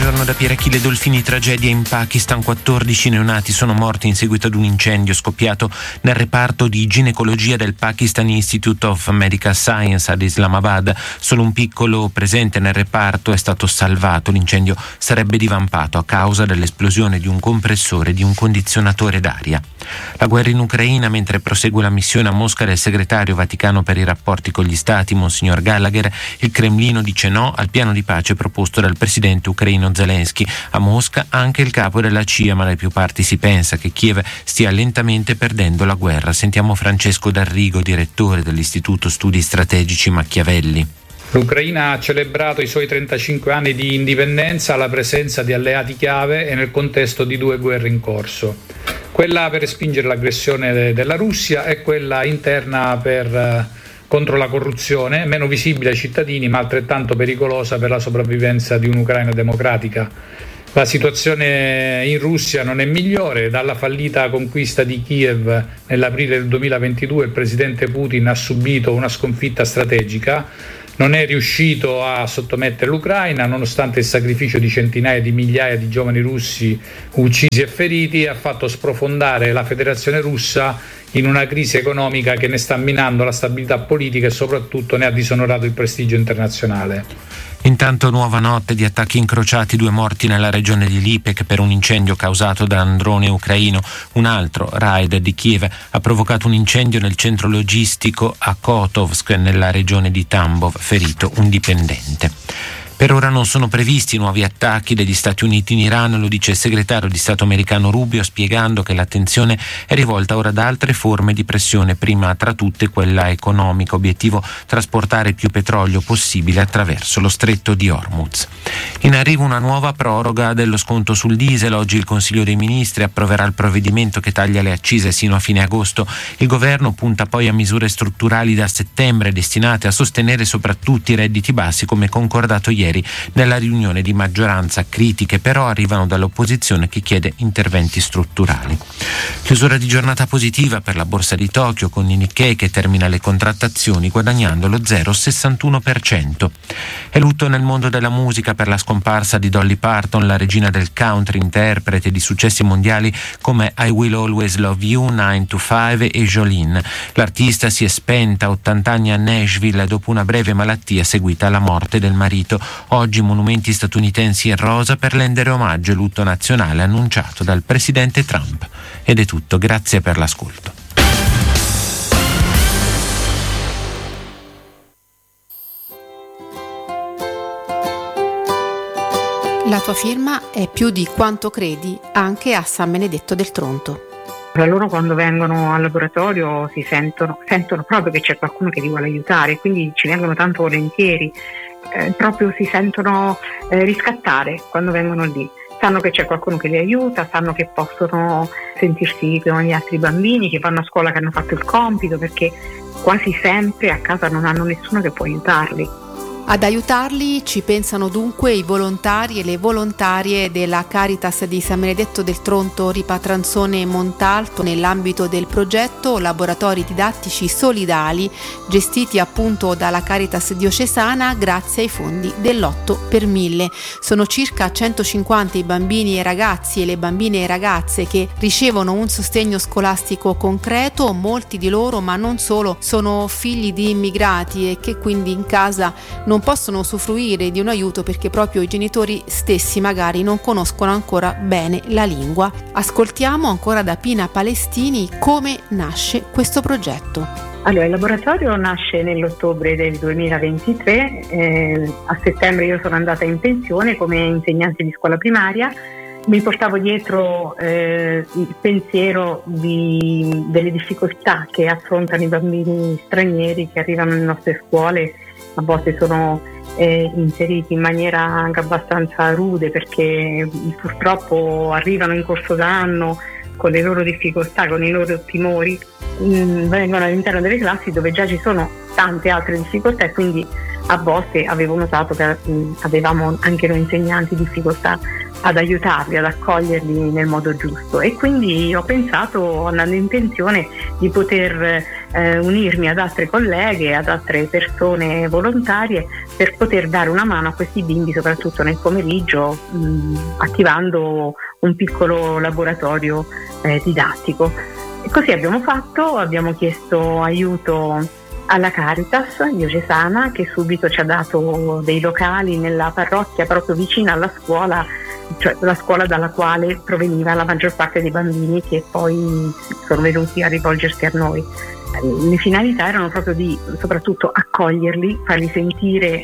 Buongiorno da Pier Achille Dolfini. Tragedia in Pakistan, 14 neonati sono morti in seguito ad un incendio scoppiato nel reparto di ginecologia del Pakistan Institute of Medical Science ad Islamabad. Solo un piccolo presente nel reparto è stato salvato. L'incendio sarebbe divampato a causa dell'esplosione di un compressore di un condizionatore d'aria. La guerra in Ucraina, mentre prosegue la missione a Mosca del segretario Vaticano per i rapporti con gli stati, Monsignor Gallagher, il Cremlino dice no al piano di pace proposto dal presidente ucraino Zelensky. A Mosca anche il capo della CIA, ma da più parti si pensa che Kiev stia lentamente perdendo la guerra. Sentiamo Francesco D'Arrigo, direttore dell'Istituto Studi Strategici Machiavelli. L'Ucraina ha celebrato i suoi 35 anni di indipendenza alla presenza di alleati chiave e nel contesto di 2 guerre in corso. Quella per respingere l'aggressione della Russia e quella interna contro la corruzione, meno visibile ai cittadini ma altrettanto pericolosa per la sopravvivenza di un'Ucraina democratica. La situazione in Russia non è migliore. Dalla fallita conquista di Kiev nell'aprile del 2022 il presidente Putin ha subito una sconfitta strategica. Non è riuscito a sottomettere l'Ucraina nonostante il sacrificio di centinaia di migliaia di giovani russi uccisi e feriti, e ha fatto sprofondare la Federazione Russa in una crisi economica che ne sta minando la stabilità politica e soprattutto ne ha disonorato il prestigio internazionale. Intanto nuova notte di attacchi incrociati, 2 morti nella regione di Lipetsk per un incendio causato da un drone ucraino. Un altro raid di Kiev ha provocato un incendio nel centro logistico a Kotovsk nella regione di Tambov, ferito un dipendente. Per ora non sono previsti nuovi attacchi degli Stati Uniti in Iran, lo dice il segretario di Stato americano Rubio, spiegando che l'attenzione è rivolta ora ad altre forme di pressione, prima tra tutte quella economica, obiettivo trasportare più petrolio possibile attraverso lo stretto di Hormuz. In arrivo una nuova proroga dello sconto sul diesel. Oggi il Consiglio dei Ministri approverà il provvedimento che taglia le accise sino a fine agosto. Il governo punta poi a misure strutturali da settembre destinate a sostenere soprattutto i redditi bassi, come concordato ieri nella riunione di maggioranza. Critiche però arrivano dall'opposizione che chiede interventi strutturali. Chiusura di giornata positiva per la borsa di Tokyo, con il Nikkei che termina le contrattazioni guadagnando lo 0,61%. È lutto nel mondo della musica per la scomparsa di Dolly Parton, la regina del country, interprete di successi mondiali come I Will Always Love You, 9 to 5 e Jolene. L'artista si è spenta a 80 anni a Nashville dopo una breve malattia seguita alla morte del marito. Oggi monumenti statunitensi in rosa per rendere omaggio e lutto nazionale annunciato dal presidente Trump. Ed è tutto, grazie per l'ascolto. La tua firma è più di quanto credi anche a San Benedetto del Tronto. Loro quando vengono al laboratorio sentono proprio che c'è qualcuno che li vuole aiutare, quindi ci vengono tanto volentieri, proprio si sentono riscattare quando vengono lì. Sanno che c'è qualcuno che li aiuta, sanno che possono sentirsi come gli altri bambini, che vanno a scuola, che hanno fatto il compito, perché quasi sempre a casa non hanno nessuno che può aiutarli. Ad aiutarli ci pensano dunque i volontari e le volontarie della Caritas di San Benedetto del Tronto Ripatranzone Montalto nell'ambito del progetto Laboratori Didattici Solidali, gestiti appunto dalla Caritas diocesana grazie ai fondi dell'8 per 1000. Sono circa 150 i bambini e ragazzi e le bambine e ragazze che ricevono un sostegno scolastico concreto. Molti di loro, ma non solo, sono figli di immigrati e che quindi in casa non possono usufruire di un aiuto perché proprio i genitori stessi magari non conoscono ancora bene la lingua. Ascoltiamo ancora da Pina Palestini come nasce questo progetto. Allora, il laboratorio nasce nell'ottobre del 2023, a settembre io sono andata in pensione come insegnante di scuola primaria. Mi portavo dietro il pensiero delle difficoltà che affrontano i bambini stranieri che arrivano nelle nostre scuole. A volte sono inseriti in maniera anche abbastanza rude perché purtroppo arrivano in corso d'anno con le loro difficoltà, con i loro timori, vengono all'interno delle classi dove già ci sono tante altre difficoltà e quindi a volte avevo notato che avevamo anche noi insegnanti difficoltà ad aiutarli, ad accoglierli nel modo giusto, e quindi ho pensato, andando in pensione, di poter unirmi ad altre colleghe, ad altre persone volontarie per poter dare una mano a questi bimbi, soprattutto nel pomeriggio, attivando un piccolo laboratorio didattico. E così abbiamo fatto, abbiamo chiesto aiuto alla Caritas diocesana, che subito ci ha dato dei locali nella parrocchia proprio vicina alla scuola, cioè la scuola dalla quale proveniva la maggior parte dei bambini che poi sono venuti a rivolgersi a noi. Le finalità erano proprio di soprattutto accoglierli, farli sentire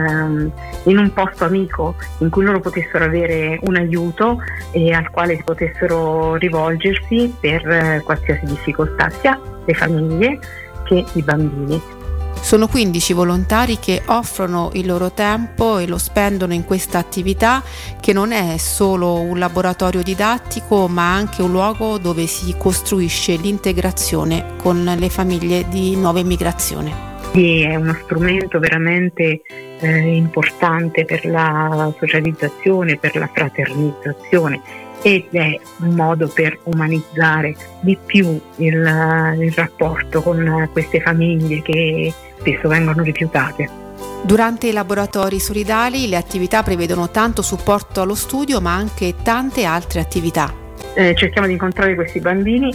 in un posto amico in cui loro potessero avere un aiuto e al quale potessero rivolgersi per qualsiasi difficoltà, sia le famiglie che i bambini. Sono 15 volontari che offrono il loro tempo e lo spendono in questa attività, che non è solo un laboratorio didattico, ma anche un luogo dove si costruisce l'integrazione con le famiglie di nuova immigrazione. Sì, è uno strumento veramente importante per la socializzazione, per la fraternizzazione, ed è un modo per umanizzare di più il rapporto con queste famiglie che spesso vengono rifiutate. Durante i laboratori solidali le attività prevedono tanto supporto allo studio, ma anche tante altre attività. Cerchiamo di incontrare questi bambini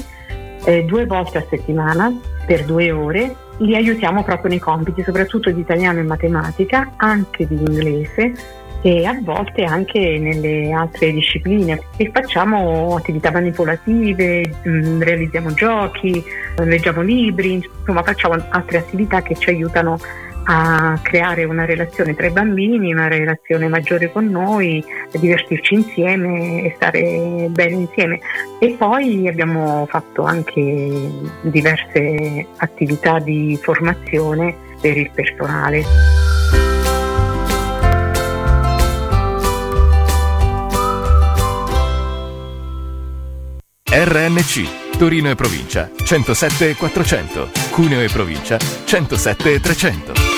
2 volte a settimana per 2 ore. Li aiutiamo proprio nei compiti, soprattutto di italiano e matematica, anche di inglese, e a volte anche nelle altre discipline, e facciamo attività manipolative, realizziamo giochi, leggiamo libri, insomma facciamo altre attività che ci aiutano a creare una relazione tra i bambini, una relazione maggiore con noi, a divertirci insieme e stare bene insieme. E poi abbiamo fatto anche diverse attività di formazione per il personale. RNC Torino e provincia 107 400, Cuneo e provincia 107 300.